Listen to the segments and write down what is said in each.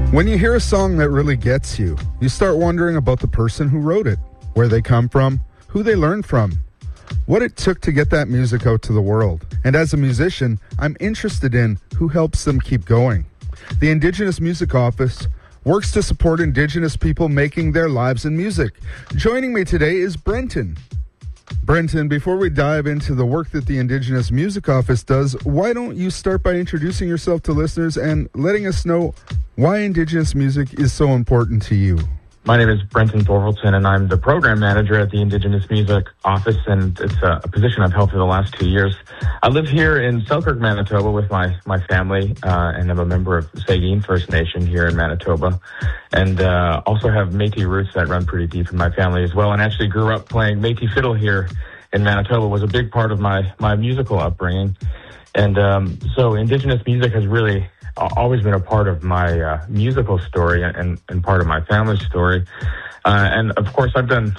When you hear a song that really gets you, you start wondering about the person who wrote it, where they come from, who they learned from, what it took to get that music out to the world. And as a musician, I'm interested in who helps them keep going. The Indigenous Music Office works to support Indigenous people making their lives in music. Joining me today is Brenton. Brenton, before we dive into the work that the Indigenous Music Office does, why don't you start by introducing yourself to listeners and letting us know why Indigenous music is so important to you? My name is Brenton Thorvaldson, and I'm the program manager at the Indigenous Music Office, and it's a position I've held for the last 2 years. I live here in Selkirk, Manitoba with my family, and I'm a member of Saugeen First Nation here in Manitoba, and also have Métis roots that run pretty deep in my family as well, and actually grew up playing Métis fiddle here in Manitoba. Was a big part of my musical upbringing, and so Indigenous music has really always been a part of my musical story and part of my family's story. And of course, I've done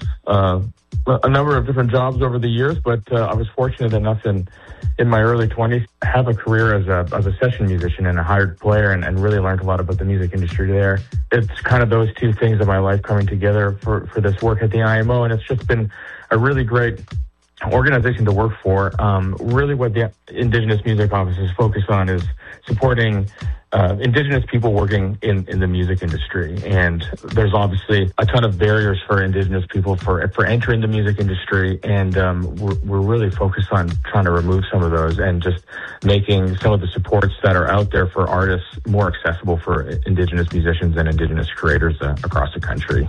a number of different jobs over the years, but I was fortunate enough in my early 20s to have a career as a session musician and a hired player, and really learned a lot about the music industry there. It's kind of those two things in my life coming together for this work at the IMO, and it's just been a really great organization to work for. Really what the Indigenous Music Office is focused on is supporting Indigenous people working in the music industry. And there's obviously a ton of barriers for Indigenous people for entering the music industry. And we're really focused on trying to remove some of those and just making some of the supports that are out there for artists more accessible for Indigenous musicians and Indigenous creators across the country.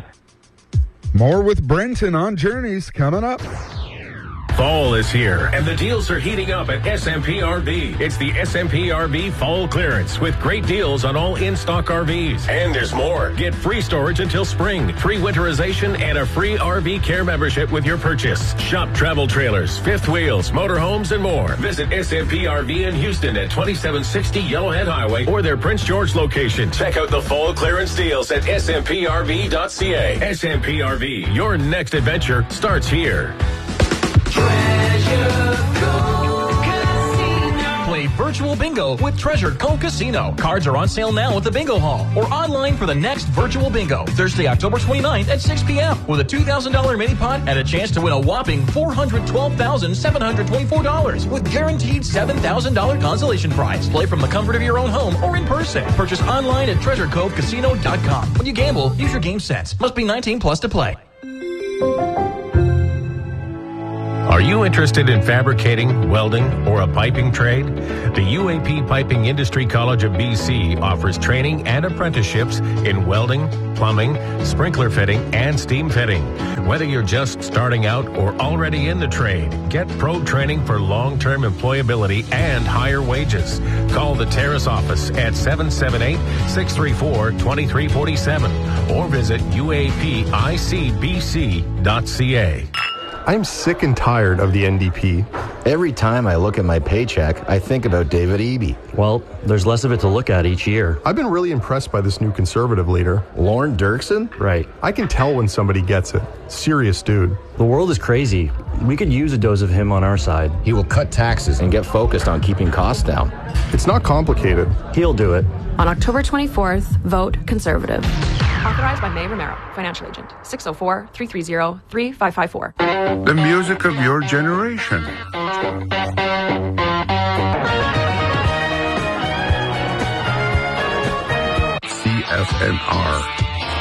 More with Brenton on Journeys coming up. Fall is here, and the deals are heating up at SMPRV. It's the SMPRV Fall Clearance with great deals on all in-stock RVs. And there's more. Get free storage until spring, free winterization, and a free RV care membership with your purchase. Shop travel trailers, fifth wheels, motorhomes, and more. Visit SMPRV in Houston at 2760 Yellowhead Highway or their Prince George location. Check out the Fall Clearance deals at smprv.ca. SMPRV, your next adventure starts here. Play virtual bingo with Treasure Cove Casino. Cards are on sale now at the Bingo Hall or online for the next virtual bingo, Thursday, October 29th at 6 p.m. with a $2,000 mini pot and a chance to win a whopping $412,724 with guaranteed $7,000 consolation prize. Play from the comfort of your own home or in person. Purchase online at treasurecovecasino.com. When you gamble, use your game sense. Must be 19 plus to play. Are you interested in fabricating, welding, or a piping trade? The UAP Piping Industry College of BC offers training and apprenticeships in welding, plumbing, sprinkler fitting, and steam fitting. Whether you're just starting out or already in the trade, get pro training for long-term employability and higher wages. Call the Terrace office at 778-634-2347 or visit uapicbc.ca. I'm sick and tired of the NDP. Every time I look at my paycheck, I think about David Eby. Well, there's less of it to look at each year. I've been really impressed by this new conservative leader. Lorne Dirksen? Right. I can tell when somebody gets it. Serious dude. The world is crazy. We could use a dose of him on our side. He will cut taxes and get focused on keeping costs down. It's not complicated. He'll do it. On October 24th, vote Conservative. Authorized by May Romero, financial agent. 604-330-3554. The music of your generation. CFNR.